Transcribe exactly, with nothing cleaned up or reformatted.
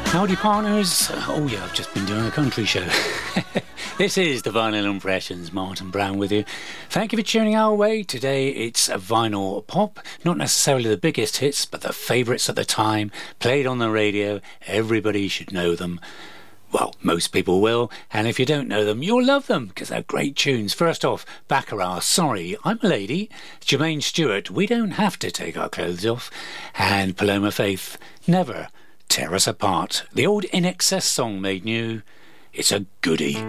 Howdy partners. Oh yeah, I've just been doing a country show. This is the Vinyl Impressions, Martin Brown with you. Thank you for tuning our way. Today it's a vinyl pop, not necessarily the biggest hits, but the favourites at the time, played on the radio. Everybody should know them. Well, most people will, and if you don't know them, you'll love them, because they're great tunes. First off, Baccarat, Sorry, I'm a Lady, Jermaine Stewart, We Don't Have to Take Our Clothes Off, and Paloma Faith, Never Tear Us Apart. The old I N X S song made new. It's a goodie.